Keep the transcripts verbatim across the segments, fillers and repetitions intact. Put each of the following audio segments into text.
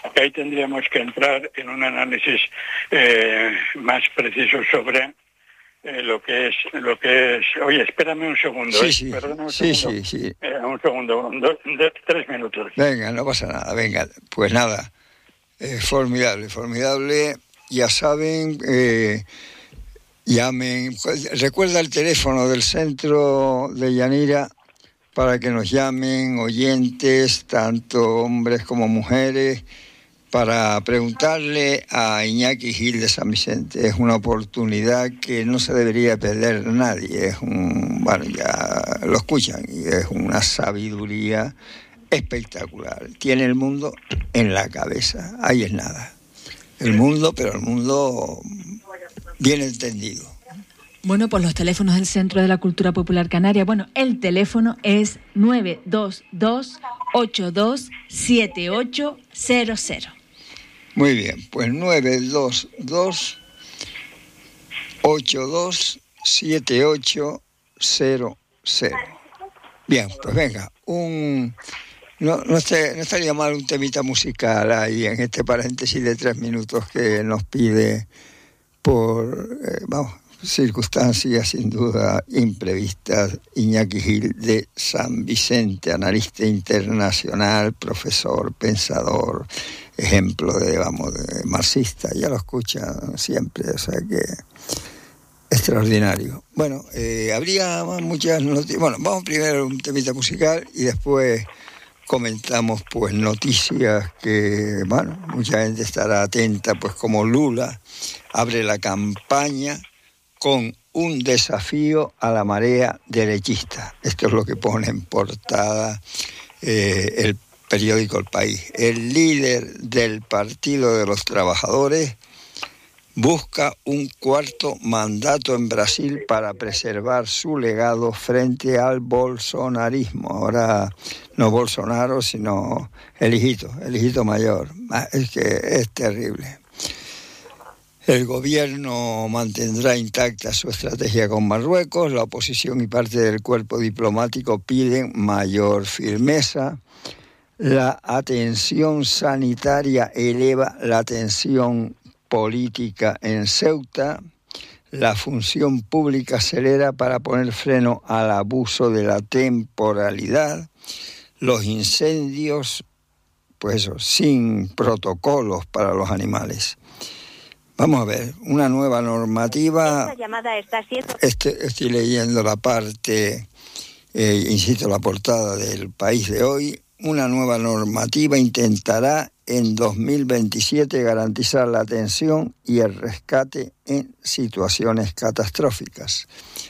que ahí tendríamos que entrar en un análisis eh, más preciso sobre eh, lo que es, lo que es. Oye, espérame un segundo, sí, eh. sí, Perdona un sí, segundo. sí, sí. Eh, un segundo, un, dos, dos, tres minutos. Venga, no pasa nada, venga, pues nada, eh, formidable, formidable, ya saben, eh, llamen, recuerda el teléfono del centro de Yanira para que nos llamen oyentes, tanto hombres como mujeres, para preguntarle a Iñaki Gil de San Vicente. Es una oportunidad que no se debería perder nadie. Es un, bueno, ya lo escuchan, y es una sabiduría espectacular. Tiene el mundo en la cabeza. Ahí es nada. El mundo, pero el mundo bien entendido. Bueno, pues los teléfonos del Centro de la Cultura Popular Canaria. Bueno, el teléfono es nueve dos dos, ocho dos siete ocho cero cero. Muy bien, pues nueve dos dos, ocho dos siete ocho cero cero. Bien, pues venga, un... No, no, esté, no estaría mal un temita musical ahí en este paréntesis de tres minutos que nos pide por, eh, vamos, circunstancias sin duda imprevistas, Iñaki Gil de San Vicente, analista internacional, profesor, pensador, ejemplo de, vamos, de marxista, ya lo escuchan siempre, o sea que extraordinario. Bueno, eh, habría muchas noticias. Bueno, vamos primero a un temita musical y después comentamos pues noticias que, bueno, mucha gente estará atenta, pues como Lula abre la campaña con un desafío a la marea derechista. Esto es lo que pone en portada eh, el periódico El País. El líder del Partido de los Trabajadores busca un cuarto mandato en Brasil para preservar su legado frente al bolsonarismo. Ahora no Bolsonaro, sino el hijito, el hijito mayor. Es que es terrible. El gobierno mantendrá intacta su estrategia con Marruecos. La oposición y parte del cuerpo diplomático piden mayor firmeza. La atención sanitaria eleva la tensión política en Ceuta. La función pública acelera para poner freno al abuso de la temporalidad. Los incendios, pues eso, sin protocolos para los animales. Vamos a ver, una nueva normativa. Esta llamada está siendo... Este, estoy leyendo la parte, eh, insisto, la portada del País de hoy. Una nueva normativa intentará en dos mil veintisiete garantizar la atención y el rescate en situaciones catastróficas.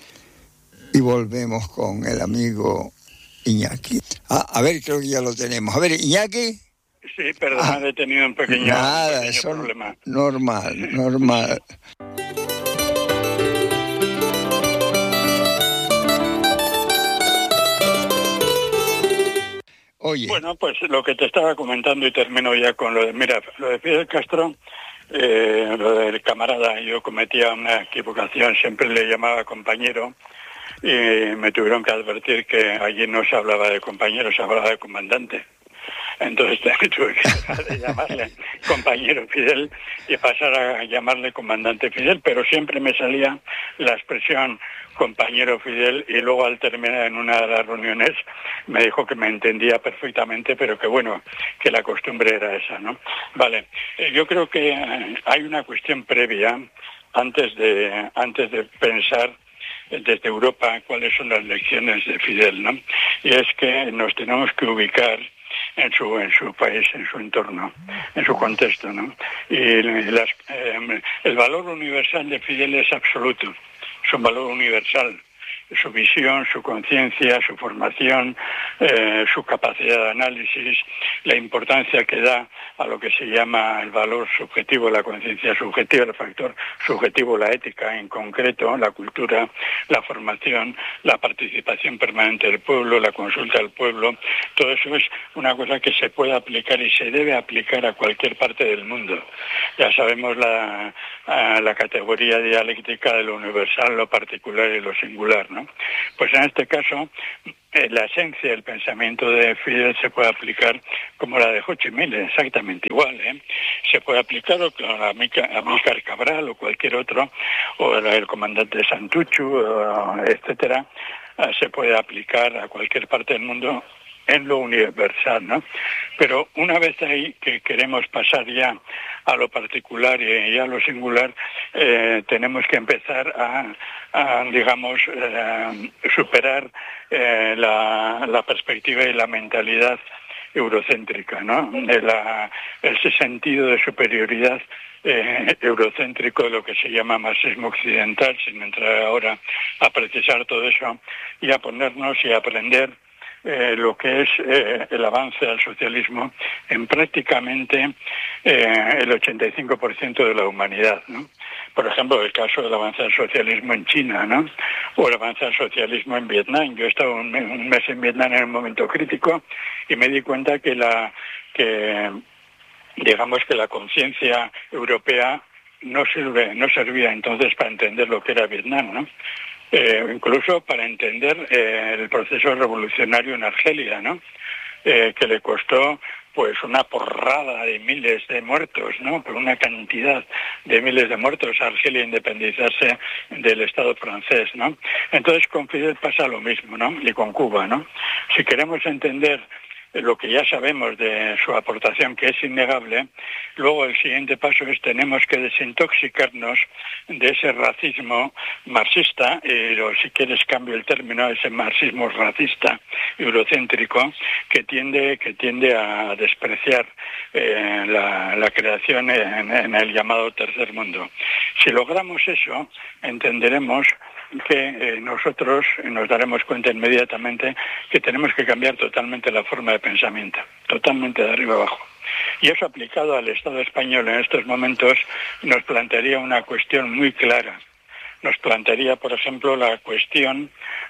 Y volvemos con el amigo Iñaki. Ah, a ver, creo que ya lo tenemos. A ver, Iñaki. Sí, perdona, ah, he tenido un pequeño, nada, un pequeño eso problema. Normal, normal. Oye. Bueno, pues lo que te estaba comentando y termino ya con lo de, mira, lo de Fidel Castro, eh, lo del camarada, yo cometía una equivocación, siempre le llamaba compañero y me tuvieron que advertir que allí no se hablaba de compañero, se hablaba de comandante. Entonces tuve que dejar de llamarle compañero Fidel y pasar a llamarle comandante Fidel, pero siempre me salía la expresión compañero Fidel y luego al terminar en una de las reuniones me dijo que me entendía perfectamente, pero que bueno, que la costumbre era esa, ¿no? Vale, yo creo que hay una cuestión previa antes de, antes de pensar desde Europa cuáles son las lecciones de Fidel, ¿no? Y es que nos tenemos que ubicar en su en su país, en su entorno, en su contexto, ¿no? Y las, eh, el valor universal de Fidel es absoluto, es un valor universal. Su visión, su conciencia, su formación, eh, su capacidad de análisis, la importancia que da a lo que se llama el valor subjetivo, la conciencia subjetiva, el factor subjetivo, la ética en concreto, la cultura, la formación, la participación permanente del pueblo, la consulta del pueblo, todo eso es una cosa que se puede aplicar y se debe aplicar a cualquier parte del mundo. Ya sabemos la, la categoría dialéctica de lo universal, lo particular y lo singular, ¿no? Pues en este caso eh, la esencia del pensamiento de Fidel se puede aplicar como la de Ho Chi Minh, exactamente igual, ¿eh? Se puede aplicar a Amílcar Cabral o cualquier otro, o el comandante Santuchu, o, etcétera, eh, se puede aplicar a cualquier parte del mundo en lo universal, ¿no? Pero una vez ahí que queremos pasar ya a lo particular y a lo singular, eh, tenemos que empezar a, a digamos, eh, superar eh, la, la perspectiva y la mentalidad eurocéntrica, ¿no? La, ese sentido de superioridad eh, eurocéntrico de lo que se llama marxismo occidental, sin entrar ahora a precisar todo eso, y a ponernos y a aprender Eh, lo que es eh, el avance del socialismo en prácticamente eh, el ochenta y cinco por ciento de la humanidad, ¿no? Por ejemplo, el caso del avance del socialismo en China, ¿no? O el avance del socialismo en Vietnam. Yo he estado un, un mes en Vietnam en un momento crítico y me di cuenta que la que digamos que la conciencia europea no sirve, no servía entonces para entender lo que era Vietnam, ¿no? Eh, incluso para entender eh, el proceso revolucionario en Argelia, ¿no? Eh, que le costó pues una porrada de miles de muertos, ¿no? Por una cantidad de miles de muertos a Argelia independizarse del Estado francés, ¿no? Entonces con Fidel pasa lo mismo, ¿no? Y con Cuba, ¿no? Si queremos entender lo que ya sabemos de su aportación, que es innegable, luego el siguiente paso es tenemos que desintoxicarnos de ese racismo marxista, eh, o si quieres cambio el término, ese marxismo racista eurocéntrico que tiende que tiende a despreciar eh, la, la creación en, en el llamado tercer mundo. Si logramos eso, entenderemos que eh, nosotros nos daremos cuenta inmediatamente que tenemos que cambiar totalmente la forma de pensamiento, totalmente de arriba abajo. Y eso aplicado al Estado español en estos momentos nos plantearía una cuestión muy clara. Nos plantearía, por ejemplo, la cuestión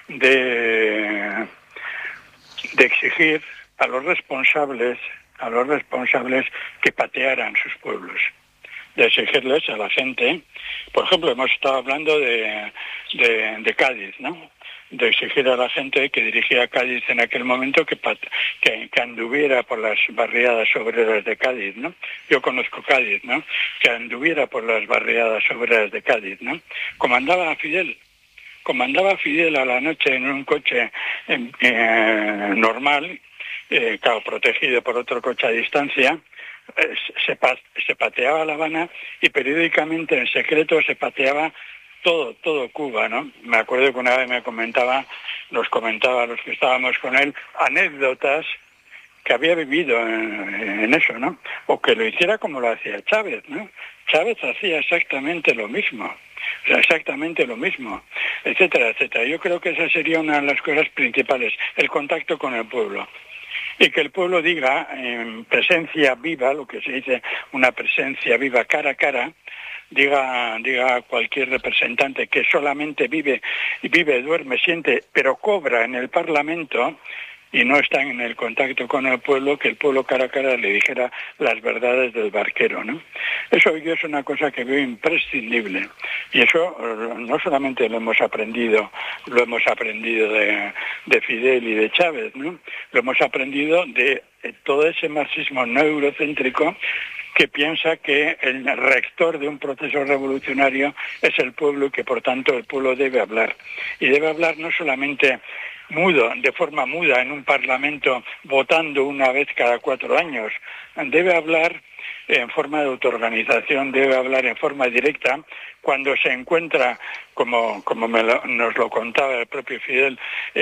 de, de exigir a los responsables, a los responsables que patearan sus pueblos, de exigirles a la gente. Por ejemplo, hemos estado hablando de, de, de Cádiz, ¿no? De exigir a la gente que dirigía Cádiz en aquel momento que, que, que anduviera por las barriadas obreras de Cádiz, ¿no? Yo conozco Cádiz, ¿no? Que anduviera por las barriadas obreras de Cádiz, ¿no? Comandaba a Fidel. Comandaba a Fidel a la noche en un coche eh, eh, normal, eh, claro, protegido por otro coche a distancia. Se, se pateaba La Habana y periódicamente en secreto se pateaba todo, todo Cuba, ¿no? Me acuerdo que una vez me comentaba, nos comentaba a los que estábamos con él, anécdotas que había vivido en, en eso, ¿no? O que lo hiciera como lo hacía Chávez, ¿no? Chávez hacía exactamente lo mismo, o sea, exactamente lo mismo, etcétera, etcétera. Yo creo que esa sería una de las cosas principales, el contacto con el pueblo. Y que el pueblo diga en presencia viva, lo que se dice una presencia viva cara a cara, diga diga a cualquier representante que solamente vive, vive, duerme, siente, pero cobra en el Parlamento y no está en el contacto con el pueblo, que el pueblo cara a cara le dijera las verdades del barquero, ¿no? Eso yo es una cosa que veo imprescindible. Y eso no solamente lo hemos aprendido, lo hemos aprendido de, de Fidel y de Chávez, ¿no? Lo hemos aprendido de todo ese marxismo no eurocéntrico que piensa que el rector de un proceso revolucionario es el pueblo y que por tanto el pueblo debe hablar. Y debe hablar no solamente mudo, de forma muda en un parlamento votando una vez cada cuatro años, debe hablar en forma de autoorganización, debe hablar en forma directa cuando se encuentra, como, como me lo, nos lo contaba el propio Fidel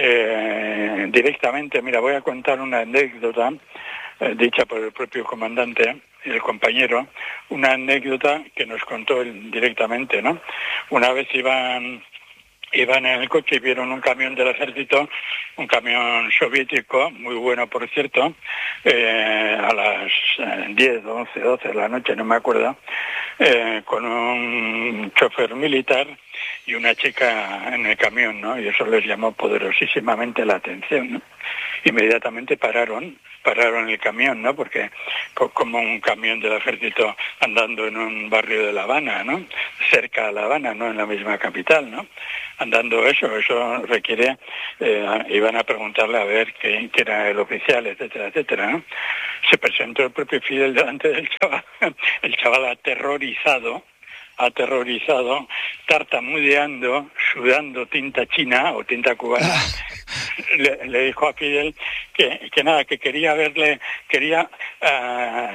eh, directamente. Mira, voy a contar una anécdota eh, dicha por el propio comandante, el compañero, una anécdota que nos contó él directamente, ¿no? Una vez iban... Iban en el coche y vieron un camión del ejército, un camión soviético, muy bueno por cierto, eh, a las diez, once, doce de la noche, no me acuerdo, eh, con un chofer militar y una chica en el camión, ¿no? Y eso les llamó poderosísimamente la atención, ¿no? Inmediatamente pararon, pararon el camión, ¿no? Porque como un camión del ejército andando en un barrio de La Habana, ¿no? Cerca de La Habana, no en la misma capital, ¿no? andando eso, eso requiere, eh, iban a preguntarle a ver quién, quién era el oficial, etcétera, etcétera, ¿no? Se presentó el propio Fidel delante del chaval, el chaval aterrorizado, aterrorizado, tartamudeando, sudando tinta china o tinta cubana, le, le dijo a Fidel que, que nada, que quería verle, quería uh,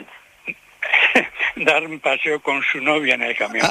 dar un paseo con su novia en el camión.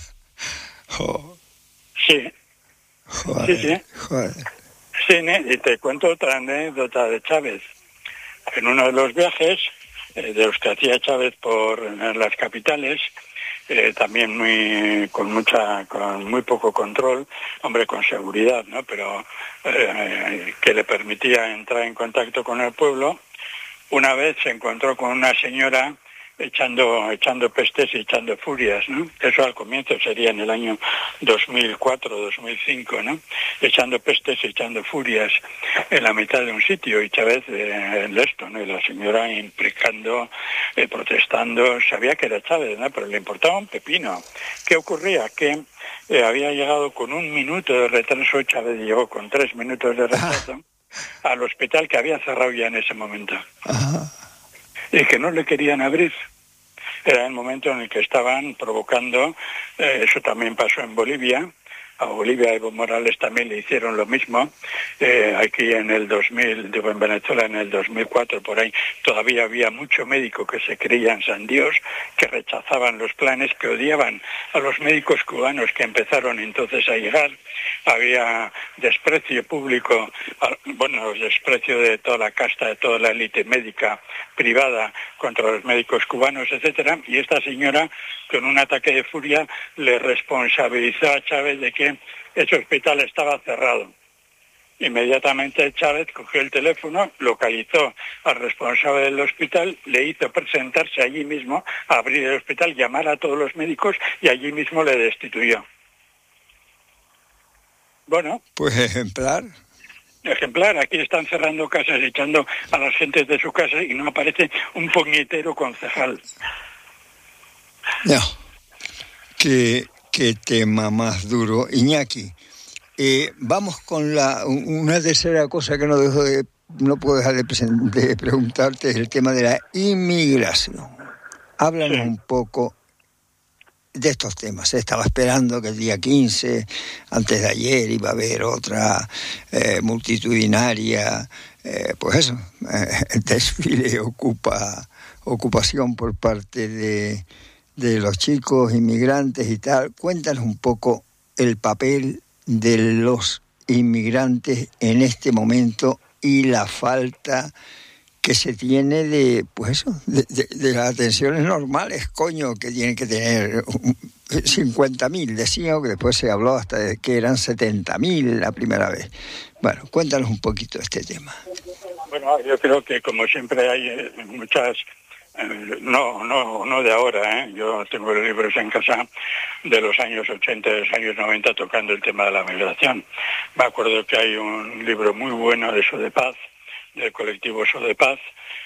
Oh. Sí. Joder, sí, sí. Joder. Sí, y te cuento otra anécdota de Chávez. En uno de los viajes eh, de los que hacía Chávez por en las capitales, eh, también muy con mucha con muy poco control, hombre, con seguridad, ¿no? Pero eh, que le permitía entrar en contacto con el pueblo. Una vez se encontró con una señora echando echando pestes y echando furias, ¿no? Eso al comienzo sería en el año dos mil cuatro, dos mil cinco, ¿no? Echando pestes y echando furias en la mitad de un sitio, y Chávez eh, en esto, ¿no? Y la señora implicando, eh, protestando, sabía que era Chávez, ¿no? Pero le importaba un pepino. ¿Qué ocurría? Que eh, había llegado con un minuto de retraso, Chávez llegó con tres minutos de retraso al hospital, que había cerrado ya en ese momento. Ajá. Y que no le querían abrir. Era el momento en el que estaban provocando, eh, eso también pasó en Bolivia. A Bolivia, Evo Morales también le hicieron lo mismo. Eh, aquí en el dos mil, digo en Venezuela en el dos mil cuatro, por ahí, todavía había mucho médico que se creían San Dios, que rechazaban los planes, que odiaban a los médicos cubanos que empezaron entonces a llegar. Había desprecio público, bueno, desprecio de toda la casta, de toda la élite médica privada contra los médicos cubanos, etcétera. Y esta señora, con un ataque de furia, le responsabilizó a Chávez de que ese hospital estaba cerrado. Inmediatamente Chávez cogió el teléfono, localizó al responsable del hospital, le hizo presentarse allí mismo, abrir el hospital, llamar a todos los médicos y allí mismo le destituyó. Bueno. Pues ejemplar. Ejemplar, aquí están cerrando casas, echando a las gentes de su casa y no aparece un puñetero concejal. No. Qué, qué tema más duro. Iñaki, eh, vamos con la una tercera cosa que no dejo de, no puedo dejar de, present, de preguntarte, es el tema de la inmigración. Háblanos sí. un poco de estos temas. Estaba esperando que el día quince, antes de ayer, iba a haber otra eh, multitudinaria, eh, pues eso, eh, el desfile ocupa ocupación por parte de, de los chicos inmigrantes y tal. Cuéntanos un poco el papel de los inmigrantes en este momento y la falta que se tiene de, pues eso, de, de, de las atenciones normales, coño, que tienen que tener cincuenta mil, decían, que después se habló hasta de que eran setenta mil la primera vez. Bueno, cuéntanos un poquito de este tema. Bueno, yo creo que como siempre hay muchas, no no no de ahora, ¿eh? Yo tengo libros en casa de los años ochenta, de los años noventa, tocando el tema de la migración. Me acuerdo que hay un libro muy bueno de Sodepaz, del colectivo Sodepaz,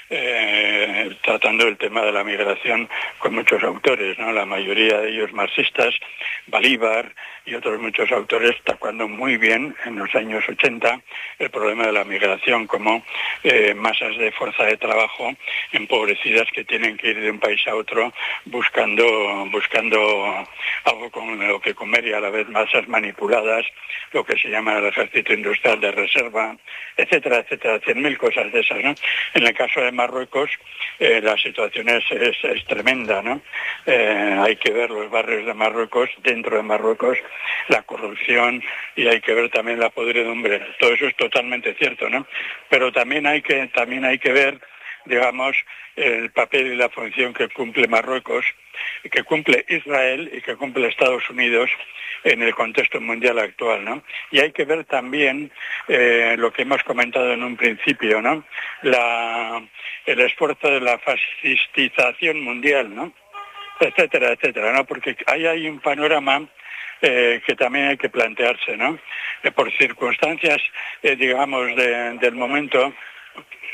eh, tratando el tema de la migración con muchos autores, ¿no? La mayoría de ellos marxistas, Bolívar y otros muchos autores, tocando muy bien en los años ochenta el problema de la migración como eh, masas de fuerza de trabajo empobrecidas que tienen que ir de un país a otro buscando buscando algo con lo que comer, y a la vez masas manipuladas, lo que se llama el ejército industrial de reserva, etcétera, etcétera, cien mil cosas de esas, ¿no? En el caso de Marruecos, eh, la situación es, es, es tremenda, ¿no? Eh, hay que ver los barrios de Marruecos, dentro de Marruecos, la corrupción, y hay que ver también la podredumbre. Todo eso es totalmente cierto, ¿no? Pero también hay que también hay que ver, digamos, el papel y la función que cumple Marruecos, que cumple Israel y que cumple Estados Unidos en el contexto mundial actual, ¿no? Y hay que ver también eh, lo que hemos comentado en un principio, ¿no? La, el esfuerzo de la fascistización mundial, ¿no? Etcétera, etcétera, ¿no? Porque ahí hay un panorama Eh, que también hay que plantearse, ¿no? Eh, por circunstancias, eh, digamos, de, del momento,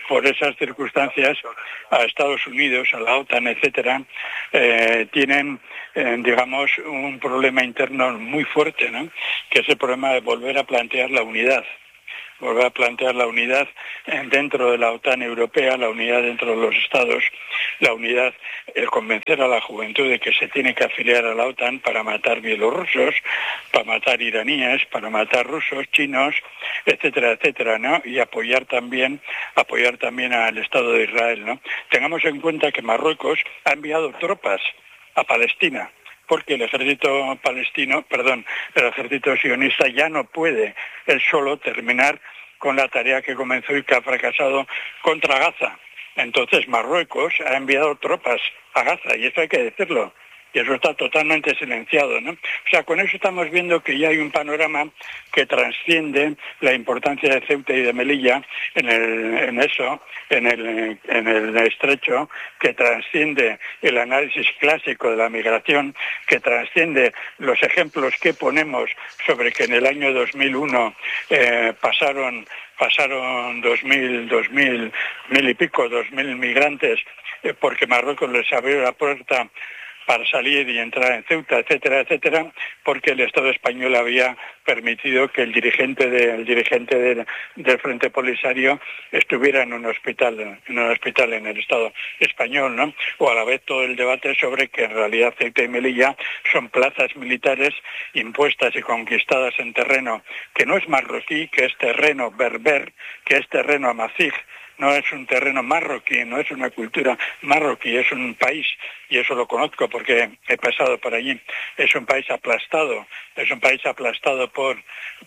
por esas circunstancias a Estados Unidos, a la OTAN, etcétera, eh, tienen, eh, digamos, un problema interno muy fuerte, ¿no? Que es el problema de volver a plantear la unidad. Volver a plantear la unidad dentro de la OTAN europea, la unidad dentro de los Estados, la unidad, el convencer a la juventud de que se tiene que afiliar a la OTAN para matar bielorrusos, para matar iraníes, para matar rusos, chinos, etcétera, etcétera, ¿no? Y apoyar también, apoyar también al Estado de Israel, ¿no? Tengamos en cuenta que Marruecos ha enviado tropas a Palestina, porque el ejército palestino, perdón, el ejército sionista ya no puede él solo terminar con la tarea que comenzó y que ha fracasado contra Gaza. Entonces Marruecos ha enviado tropas a Gaza, y eso hay que decirlo, y eso está totalmente silenciado, ¿no? O sea, con eso estamos viendo que ya hay un panorama que trasciende la importancia de Ceuta y de Melilla en, el, en eso, en el, en el estrecho, que trasciende el análisis clásico de la migración, que trasciende los ejemplos que ponemos sobre que en el año dos mil uno eh, pasaron pasaron dos mil, dos mil, mil y pico, dos mil migrantes, eh, porque Marruecos les abrió la puerta para salir y entrar en Ceuta, etcétera, etcétera, porque el Estado español había permitido que el dirigente de, el dirigente de, del Frente Polisario estuviera en un hospital, en un hospital en el Estado español, ¿no? O a la vez todo el debate sobre que en realidad Ceuta y Melilla son plazas militares impuestas y conquistadas en terreno que no es marroquí, que es terreno berber, que es terreno amazigh. No es un terreno marroquí, no es una cultura marroquí, es un país, y eso lo conozco porque he pasado por allí, es un país aplastado, es un país aplastado por,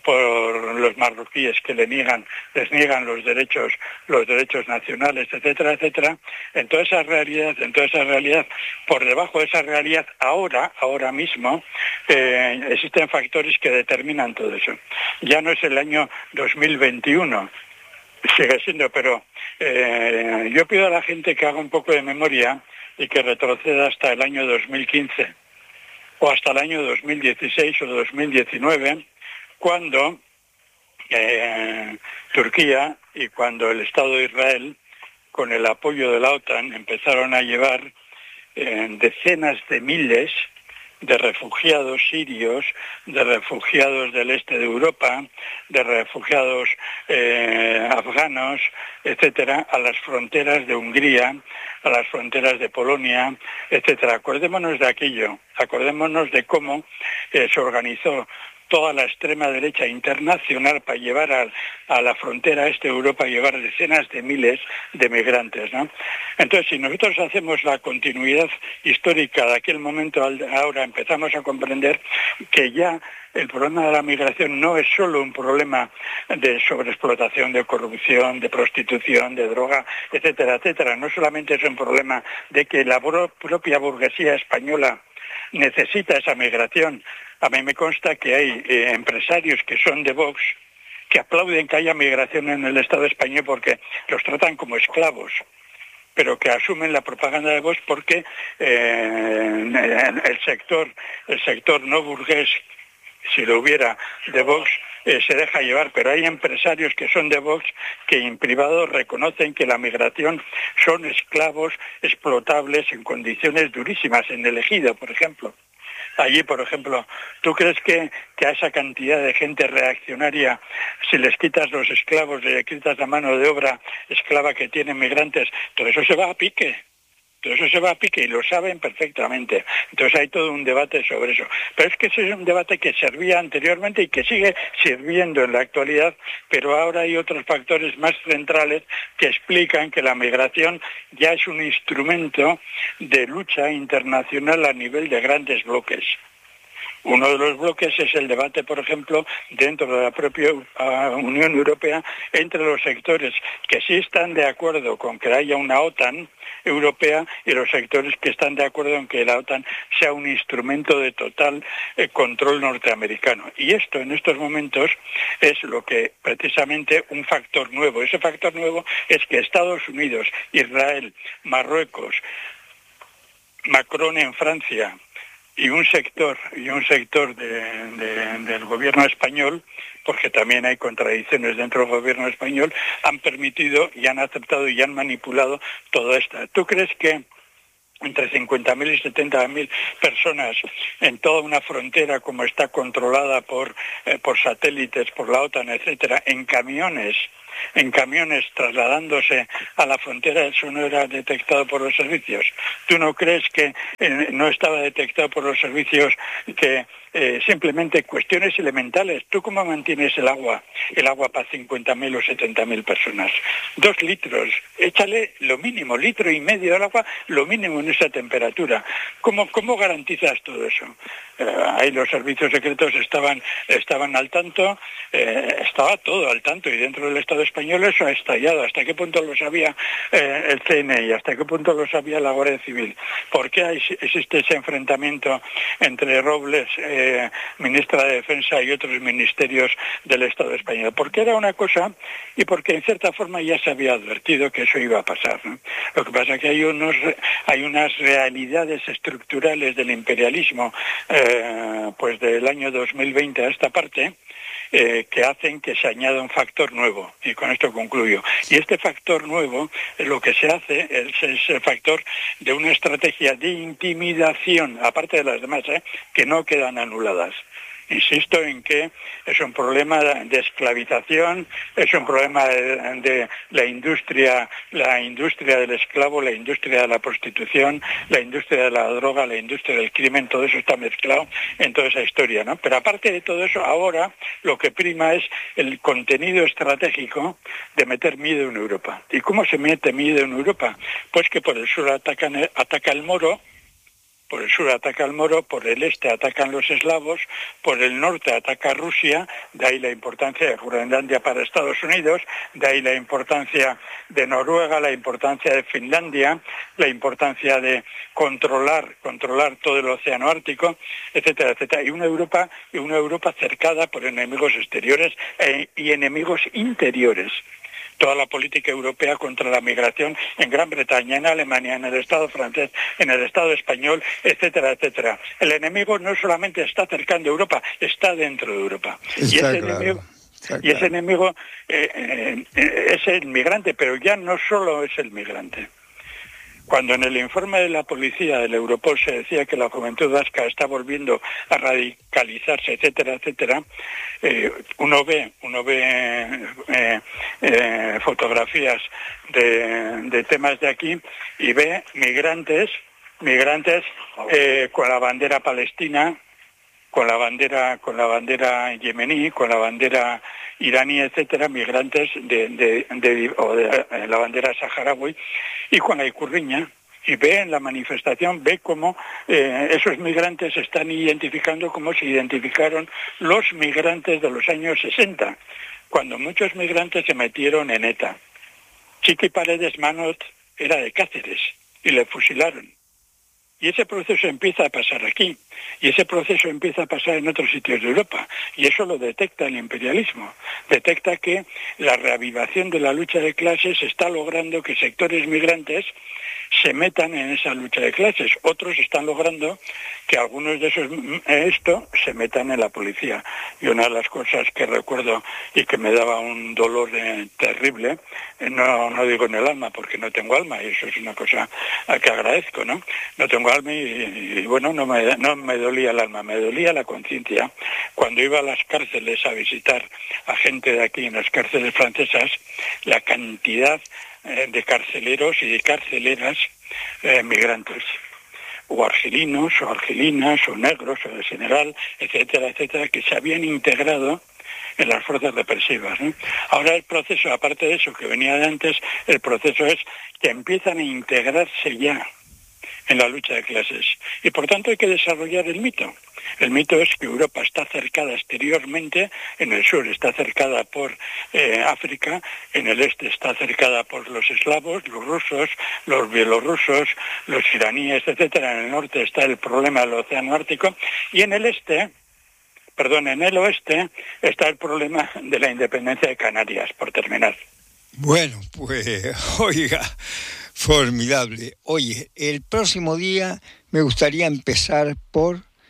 por los marroquíes que le niegan, les niegan los derechos, los derechos nacionales, etcétera, etcétera. En toda esa realidad, en toda esa realidad, por debajo de esa realidad, ahora, ahora mismo, eh, existen factores que determinan todo eso. Ya no es el año dos mil veintiuno, sigue siendo, pero eh, yo pido a la gente que haga un poco de memoria y que retroceda hasta el año dos mil quince o hasta el año dos mil dieciséis o dos mil diecinueve, cuando eh, Turquía y cuando el Estado de Israel, con el apoyo de la OTAN, empezaron a llevar eh, decenas de miles de refugiados sirios, de refugiados del este de Europa, de refugiados eh, afganos, etcétera, a las fronteras de Hungría, a las fronteras de Polonia, etcétera. Acordémonos de aquello, acordémonos de cómo eh, se organizó toda la extrema derecha internacional para llevar a, a la frontera este de Europa, llevar decenas de miles de migrantes, ¿no? Entonces, si nosotros hacemos la continuidad histórica de aquel momento, ahora empezamos a comprender que ya el problema de la migración no es solo un problema de sobreexplotación, de corrupción, de prostitución, de droga, etcétera, etcétera. No solamente es un problema de que la propia burguesía española necesita esa migración. A mí me consta que hay eh, empresarios que son de Vox que aplauden que haya migración en el Estado español porque los tratan como esclavos, pero que asumen la propaganda de Vox porque eh, el sector, el sector no burgués, si lo hubiera de Vox, eh, se deja llevar, pero hay empresarios que son de Vox que en privado reconocen que la migración son esclavos explotables en condiciones durísimas, en el Ejido, por ejemplo. Allí, por ejemplo, ¿tú crees que, que a esa cantidad de gente reaccionaria, si les quitas los esclavos, les quitas la mano de obra esclava que tienen migrantes, todo eso se va a pique? Todo eso se va a pique y lo saben perfectamente. Entonces hay todo un debate sobre eso. Pero es que ese es un debate que servía anteriormente y que sigue sirviendo en la actualidad, pero ahora hay otros factores más centrales que explican que la migración ya es un instrumento de lucha internacional a nivel de grandes bloques. Uno de los bloques es el debate, por ejemplo, dentro de la propia uh, Unión Europea, entre los sectores que sí están de acuerdo con que haya una OTAN europea y los sectores que están de acuerdo en que la OTAN sea un instrumento de total eh, control norteamericano. Y esto en estos momentos es lo que precisamente un factor nuevo. Ese factor nuevo es que Estados Unidos, Israel, Marruecos, Macron en Francia, y un sector y un sector de, de, del gobierno español, porque también hay contradicciones dentro del gobierno español, han permitido y han aceptado y han manipulado todo esto. ¿Tú crees que entre cincuenta mil y setenta mil personas en toda una frontera como está controlada por, eh, por satélites, por la OTAN, etcétera, en camiones, en camiones trasladándose a la frontera, eso no era detectado por los servicios? ¿Tú no crees que eh, no estaba detectado por los servicios que eh, simplemente cuestiones elementales? ¿Tú cómo mantienes el agua, el agua para cincuenta mil o setenta mil personas? Dos litros, échale lo mínimo, litro y medio del agua, lo mínimo en esa temperatura. ¿Cómo, cómo garantizas todo eso? Eh, ahí los servicios secretos estaban, estaban al tanto, eh, estaba todo al tanto, y dentro del Estado español eso ha estallado. ¿Hasta qué punto lo sabía eh, el C N I? ¿Hasta qué punto lo sabía la Guardia Civil? ¿Por qué hay, existe ese enfrentamiento entre Robles, eh, ministra de Defensa, y otros ministerios del Estado español? Porque era una cosa, y porque en cierta forma ya se había advertido que eso iba a pasar, ¿no? Lo que pasa es que hay unos hay unas realidades estructurales del imperialismo, eh, pues del año dos mil veinte a esta parte, Eh, que hacen que se añada un factor nuevo, y con esto concluyo. Y este factor nuevo, eh, lo que se hace es, es el factor de una estrategia de intimidación, aparte de las demás, eh, que no quedan anuladas. Insisto en que es un problema de esclavización, es un problema de, de la industria, la industria del esclavo, la industria de la prostitución, la industria de la droga, la industria del crimen, todo eso está mezclado en toda esa historia, ¿no? Pero aparte de todo eso, ahora lo que prima es el contenido estratégico de meter miedo en Europa. ¿Y cómo se mete miedo en Europa? Pues que por el sur atacan, ataca el moro, por el sur ataca el moro, por el este atacan los eslavos, por el norte ataca Rusia, de ahí la importancia de Groenlandia para Estados Unidos, de ahí la importancia de Noruega, la importancia de Finlandia, la importancia de controlar, controlar todo el océano Ártico, etcétera, etcétera. Y una Europa, y una Europa cercada por enemigos exteriores e, y enemigos interiores. Toda la política europea contra la migración en Gran Bretaña, en Alemania, en el Estado francés, en el Estado español, etcétera, etcétera. El enemigo no solamente está cercano a Europa, está dentro de Europa. Está y ese claro, enemigo, está y ese claro. enemigo eh, eh, es el migrante, pero ya no solo es el migrante. Cuando en el informe de la policía del Europol se decía que la juventud vasca está volviendo a radicalizarse, etcétera, etcétera, eh, uno ve, uno ve eh, eh, fotografías de, de temas de aquí y ve migrantes, migrantes eh, con la bandera palestina, con la bandera, con la bandera yemení, con la bandera iraní, etcétera, migrantes de, de, de, o de la bandera saharaui, y con la icurriña, y ve en la manifestación, ve cómo eh, esos migrantes se están identificando como se identificaron los migrantes de los años sesenta, cuando muchos migrantes se metieron en ETA. Chiqui Paredes Manot era de Cáceres y le fusilaron. Y ese proceso empieza a pasar aquí, y ese proceso empieza a pasar en otros sitios de Europa, y eso lo detecta el imperialismo. Detecta que la reavivación de la lucha de clases está logrando que sectores migrantes se metan en esa lucha de clases. Otros están logrando que algunos de esos esto se metan en la policía. Y una de las cosas que recuerdo y que me daba un dolor eh, terrible, eh, no, no digo en el alma porque no tengo alma, y eso es una cosa a que agradezco, ¿no? No tengo alma y, y bueno, no me, no me dolía el alma, me dolía la conciencia. Cuando iba a las cárceles a visitar a gente de aquí en las cárceles francesas, la cantidad de carceleros y de carceleras eh, migrantes, o argelinos, o argelinas, o negros, o de general, etcétera, etcétera, que se habían integrado en las fuerzas represivas, ¿no? Ahora el proceso, aparte de eso que venía de antes, el proceso es que empiezan a integrarse ya en la lucha de clases. Y por tanto hay que desarrollar el mito. El mito es que Europa está cercada exteriormente, en el sur está cercada por eh, África, en el este está cercada por los eslavos, los rusos, los bielorrusos, los iraníes, etcétera. En el norte está el problema del océano Ártico, y en el este, perdón, en el oeste está el problema de la independencia de Canarias, por terminar. Bueno, pues, oiga, formidable. Oye, el próximo día me gustaría empezar por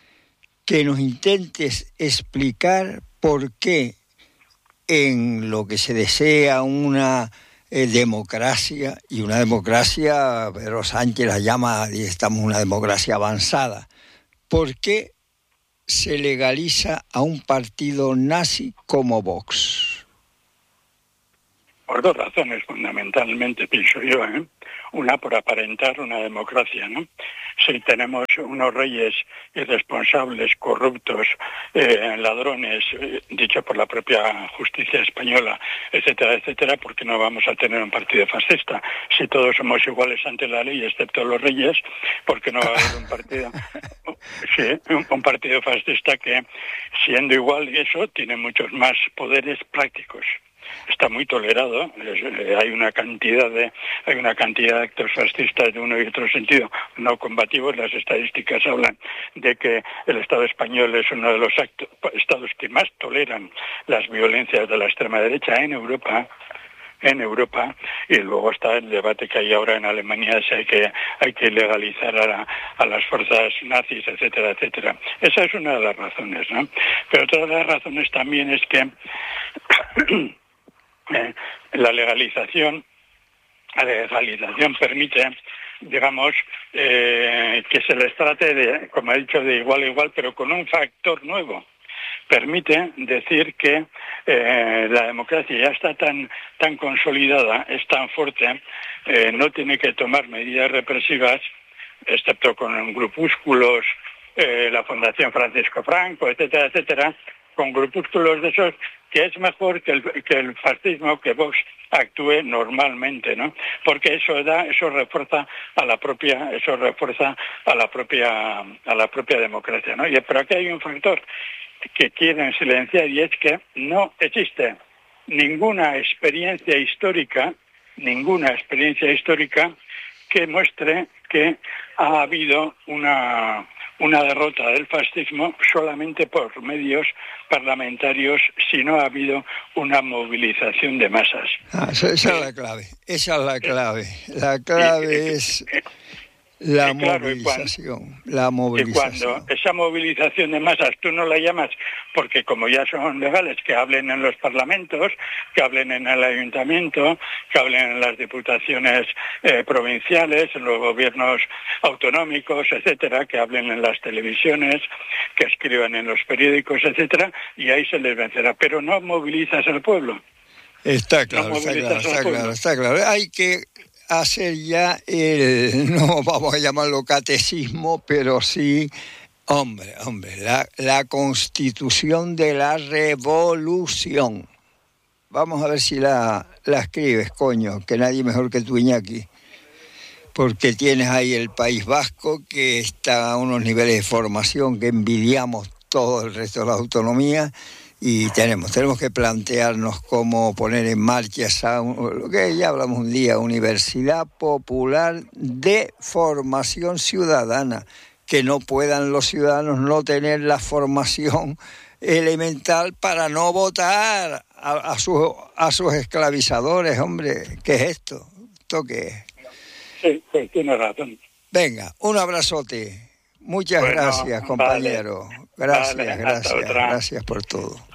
que nos intentes explicar por qué en lo que se desea una eh, democracia, y una democracia, Pedro Sánchez la llama, y estamos una democracia avanzada, ¿por qué se legaliza a un partido nazi como Vox? Por dos razones, fundamentalmente, pienso yo, ¿eh? Una, por aparentar una democracia, ¿no? Si tenemos unos reyes irresponsables, corruptos, eh, ladrones, eh, dicho por la propia justicia española, etcétera, etcétera, ¿por qué no vamos a tener un partido fascista? Si todos somos iguales ante la ley, excepto los reyes, ¿por qué no va a haber un partido, sí, un, un partido fascista que, siendo igual y eso, tiene muchos más poderes prácticos? Está muy tolerado, hay una cantidad de hay una cantidad de actos fascistas de uno y otro sentido no combativos. Las estadísticas hablan de que el Estado español es uno de los actos, estados que más toleran las violencias de la extrema derecha en Europa. en Europa, y luego está el debate que hay ahora en Alemania, si hay que hay que legalizar a, la, a las fuerzas nazis, etcétera, etcétera. Esa es una de las razones, ¿no? Pero otra de las razones también es que eh, la legalización, la legalización permite, digamos, eh, que se les trate de, como he dicho, de igual a igual, pero con un factor nuevo. Permite decir que eh, la democracia ya está tan tan consolidada, es tan fuerte, eh, no tiene que tomar medidas represivas, excepto con grupúsculos, eh, la Fundación Francisco Franco, etcétera, etcétera, con grupúsculos de esos, que es mejor que el, que el fascismo, que Vox actúe normalmente, ¿no? Porque eso da, eso refuerza a la propia, eso refuerza a la propia, a la propia democracia, ¿no? Y pero aquí hay un factor que quieren silenciar, y es que no existe ninguna experiencia histórica, ninguna experiencia histórica que muestre que ha habido una, una derrota del fascismo solamente por medios parlamentarios, si no ha habido una movilización de masas. Ah, esa, esa eh, es la clave, esa es la clave. La clave eh, es... Eh, La eh, claro, movilización, y cuando, la movilización. Y cuando esa movilización de masas tú no la llamas, porque como ya son legales, que hablen en los parlamentos, que hablen en el ayuntamiento, que hablen en las diputaciones eh, provinciales, en los gobiernos autonómicos, etcétera, que hablen en las televisiones, que escriban en los periódicos, etcétera, y ahí se les vencerá. Pero no movilizas al pueblo. Está claro, no está, claro está, claro está claro, hay que hacer ya el, no vamos a llamarlo catecismo, pero sí, hombre, hombre, la, la constitución de la revolución. Vamos a ver si la, la escribes, coño, que nadie mejor que tú, Iñaki. Porque tienes ahí el País Vasco, que está a unos niveles de formación que envidiamos todo el resto de las autonomías. Y tenemos, tenemos que plantearnos cómo poner en marcha esa, lo que ya hablamos un día, Universidad Popular de Formación Ciudadana, que no puedan los ciudadanos no tener la formación elemental para no votar a, a, sus, a sus esclavizadores, hombre. ¿Qué es esto? ¿Esto qué es? Sí, sí, tiene razón. Venga, un abrazote. Muchas bueno, gracias, compañero. Vale, gracias, vale, gracias, gracias por todo.